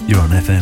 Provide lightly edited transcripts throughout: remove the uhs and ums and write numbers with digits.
You're on FM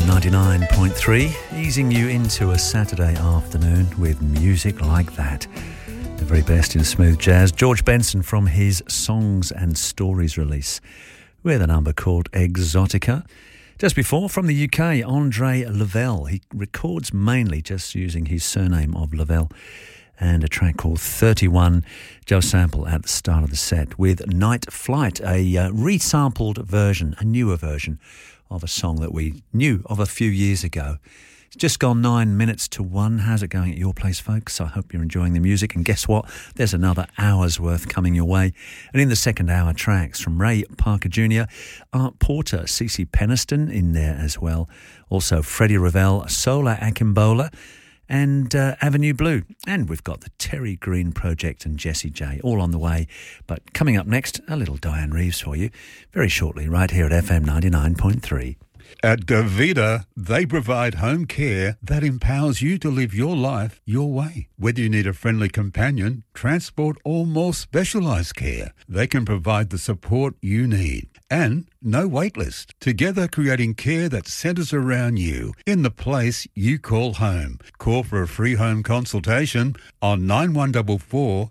99.3, easing you into a Saturday afternoon with music like that. The very best in smooth jazz. George Benson from his Songs and Stories release with a number called Exotica. Just before, from the UK, Andre Lavelle. He records mainly just using his surname of Lavelle, and a track called 31, Joe Sample at the start of the set with Night Flight, a resampled version, a newer version of a song that we knew of a few years ago. It's just gone 9 minutes to 1. How's it going at your place, folks? I hope you're enjoying the music. And guess what? There's another hour's worth coming your way. And in the second hour, tracks from Ray Parker Jr., Art Porter, CeCe Peniston in there as well. Also Freddie Ravel, Sola Akimbola, and Avenue Blue. And we've got the Terry Green Project and Jessie J all on the way. But coming up next, a little Diane Reeves for you very shortly right here at FM 99.3. At Davida, they provide home care that empowers you to live your life your way. Whether you need a friendly companion, transport or more specialised care, they can provide the support you need. And no wait list. Together creating care that centres around you in the place you call home. Call for a free home consultation on 9144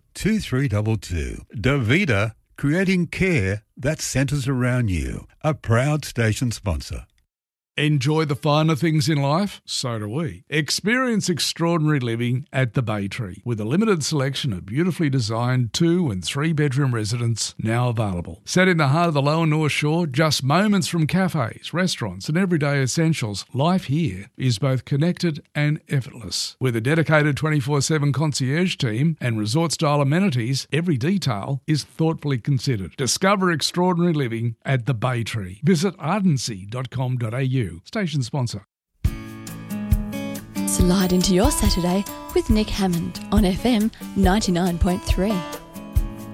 2322. Davida, creating care that centres around you. A proud station sponsor. Enjoy the finer things in life? So do we. Experience extraordinary living at the Bay Tree with a limited selection of beautifully designed 2- and 3-bedroom residences now available. Set in the heart of the Lower North Shore, just moments from cafes, restaurants and everyday essentials, life here is both connected and effortless. With a dedicated 24/7 concierge team and resort-style amenities, every detail is thoughtfully considered. Discover extraordinary living at the Bay Tree. Visit ardency.com.au. Station sponsor. Slide into your Saturday with Nick Hammond on FM 99.3.